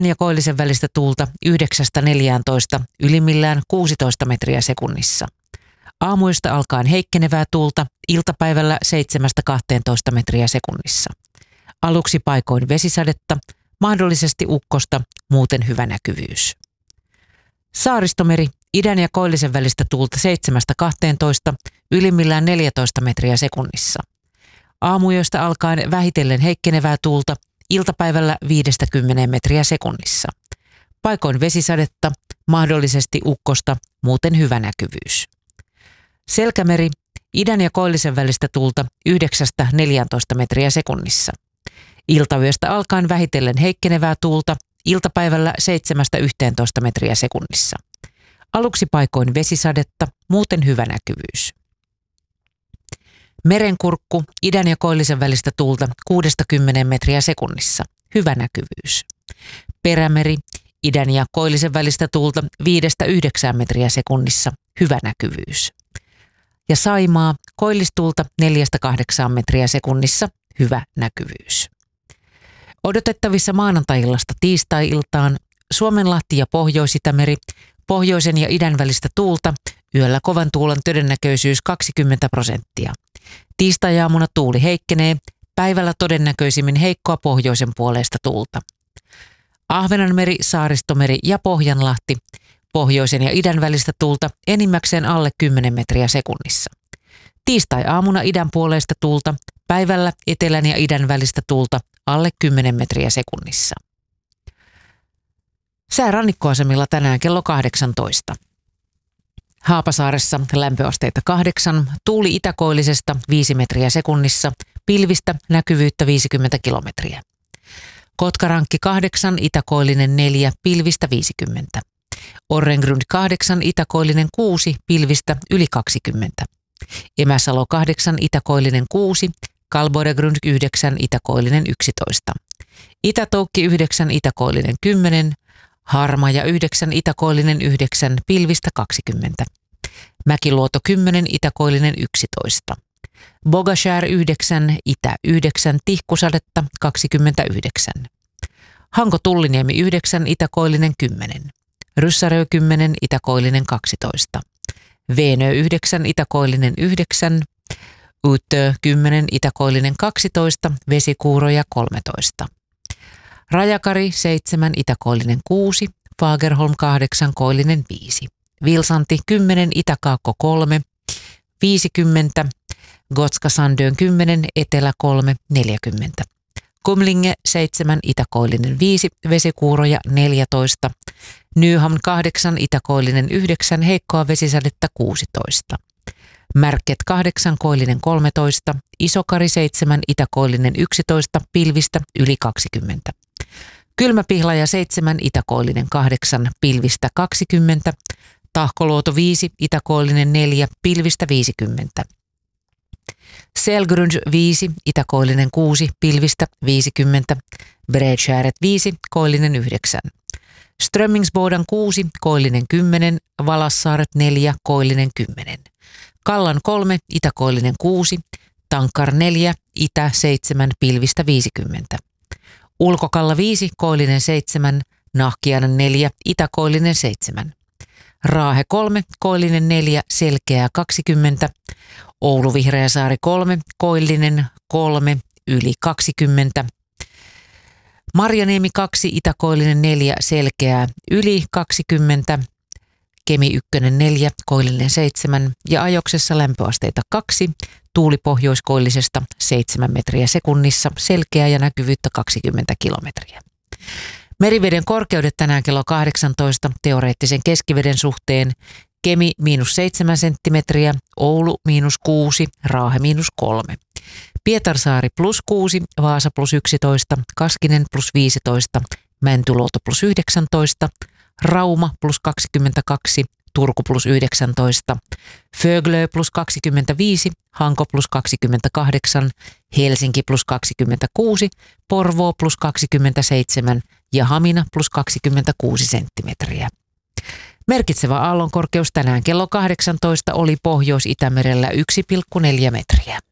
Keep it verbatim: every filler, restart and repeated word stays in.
ja koillisen välistä tuulta yhdeksästä neljääntoista, ylimmillään kuusitoista metriä sekunnissa. Aamuista alkaen heikkenevää tuulta, iltapäivällä seitsemästä kahteentoista metriä sekunnissa. Aluksi paikoin vesisadetta, mahdollisesti ukkosta, muuten hyvä näkyvyys. Saaristomeri, idän ja koillisen välistä tuulta seitsemästä kahteentoista, ylimmillään neljätoista metriä sekunnissa. Aamuyöstä alkaen vähitellen heikkenevää tuulta, iltapäivällä viidestä kymmeneen metriä sekunnissa. Paikoin vesisadetta, mahdollisesti ukkosta, muuten hyvä näkyvyys. Selkämeri, idän ja koillisen välistä tuulta yhdeksästä neljääntoista metriä sekunnissa. Iltayöstä alkaen vähitellen heikkenevää tuulta, iltapäivällä seitsemästä yhteentoista metriä sekunnissa. Aluksi paikoin vesisadetta, muuten hyvä näkyvyys. Merenkurkku, idän ja koillisen välistä tuulta kuudesta kymmeneen metriä sekunnissa. Hyvä näkyvyys. Perämeri, idän ja koillisen välistä tuulta viidestä yhdeksään metriä sekunnissa. Hyvä näkyvyys. Ja Saimaa, koillistuulta neljästä kahdeksaan metriä sekunnissa. Hyvä näkyvyys. Odotettavissa maanantai-illasta tiistai-iltaan Suomenlahti ja Pohjois-Itämeri, pohjoisen ja idän välistä tuulta, yöllä kovan tuulen todennäköisyys kaksikymmentä prosenttia. Tiistai-aamuna tuuli heikkenee, päivällä todennäköisimmin heikkoa pohjoisen puoleista tuulta. Ahvenanmeri, Saaristomeri ja Pohjanlahti, pohjoisen ja idän välistä tuulta, enimmäkseen alle kymmenen metriä sekunnissa. Tiistai-aamuna idän puoleista tuulta, päivällä etelän ja idän välistä tuulta, alle kymmenen metriä sekunnissa. Sää rannikkoasemilla tänään kello kahdeksantoista. Haapasaaressa lämpöasteita kahdeksan, tuuli itäkoillisesta viisi metriä sekunnissa, pilvistä näkyvyyttä viisikymmentä kilometriä. Kotkarankki kahdeksan, itäkoillinen neljä, pilvistä viisikymmentä. Orrengrund kahdeksan, itäkoillinen kuusi, pilvistä yli kaksikymmentä. Emäsalo kahdeksan, itäkoillinen kuusi, Kalboregrund yhdeksän, itäkoillinen yksitoista. Itätoukki yhdeksän, itäkoillinen kymmenen, Harmaja yhdeksän, itäkoillinen yhdeksän, pilvistä kaksikymmentä. Mäkiluoto kymmenen, itäkoillinen yksitoista. Bogashär yhdeksän, itä yhdeksän, tihkusadetta kaksikymmentäyhdeksän. Hanko Tulliniemi yhdeksän, itäkoillinen kymmenen. Ryssärö kymmenen, itäkoillinen kaksitoista. Veenö yhdeksän, itäkoillinen yhdeksän. Utö kymmenen, itäkoillinen kaksitoista, Vesikuuroja kolmetoista. Rajakari seitsemän, itäkoillinen kuusi, Fagerholm kahdeksan, koillinen viisi. Vilsanti kymmenen, itäkaakko kolme, viisikymmentä, Gotska Sandön kymmenen, etelä kolme, neljäkymmentä. Kumlinge seitsemän, itäkoillinen viisi, Vesikuuroja neljätoista. Nyhamn kahdeksan, itäkoillinen yhdeksän, heikkoa vesisadetta kuusitoista. Märket kahdeksan, koillinen kolmetoista, Isokari seitsemän, itäkoillinen yksitoista, pilvistä yli kaksikymmentä. Kylmäpihlaja seitsemän, itäkoillinen kahdeksan, pilvistä kaksikymmentä. Tahkoluoto viisi, itäkoillinen neljä, pilvistä viisikymmentä. Selgrunge viisi, itäkoillinen kuusi, pilvistä viisikymmentä. Bredskäret viisi, koillinen yhdeksän. Strömmingsbodan kuusi, koillinen kymmenen, Valassaaret neljä, koillinen kymmenen. Kallan kolme, itäkoillinen kuusi, Tankar neljä, itä seitsemän, pilvistä viisikymmentä. Ulkokalla viisi, koillinen seitsemän, Nahkiainen neljä, itäkoillinen seitsemän. Raahe kolme, koillinen neljä, selkeää kaksikymmentä. Oulu Vihreäsaari kolme, koillinen kolme, yli kaksikymmentä. Marjaniemi kaksi, itäkoillinen neljä, selkeää yli kaksikymmentä. Kemi ykkönen neljä, koillinen seitsemän ja Ajoksessa lämpöasteita kaksi, tuuli pohjoiskoillisesta seitsemän metriä sekunnissa, selkeää ja näkyvyyttä kaksikymmentä kilometriä. Meriveden korkeudet tänään kello kahdeksantoista teoreettisen keskiveden suhteen: Kemi miinus seitsemän senttimetriä, Oulu miinus kuusi, Raahe miinus kolme. Pietarsaari plus kuusi, Vaasa plus yksitoista, Kaskinen plus viisitoista, Mäntyluoto plus yhdeksäntoista, Rauma plus kaksikymmentäkaksi, Turku plus yhdeksäntoista, Föglö plus kaksikymmentäviisi, Hanko plus kaksikymmentäkahdeksan, Helsinki plus kaksikymmentäkuusi, Porvoo plus kaksikymmentäseitsemän ja Hamina plus kaksikymmentäkuusi senttimetriä. Merkitsevä aallonkorkeus tänään kello kahdeksantoista oli Pohjois-Itämerellä yksi pilkku neljä metriä.